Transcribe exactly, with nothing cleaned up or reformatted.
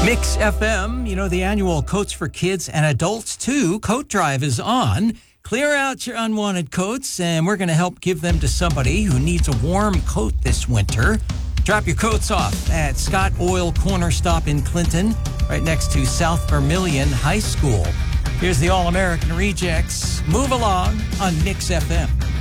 Mix F M, you know, the annual Coats for Kids and Adults too coat drive is on. Clear out your unwanted coats, and we're going to help give them to somebody who needs a warm coat this winter. Drop your coats off at Scott Oil Corner Stop in Clinton, right next to South Vermilion High School. Here's the All-American Rejects. Move along on Mix F M.